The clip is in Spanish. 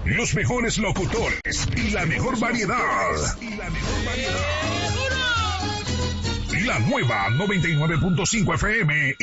los mejores locutores y la mejor variedad. La nueva 99.5 FM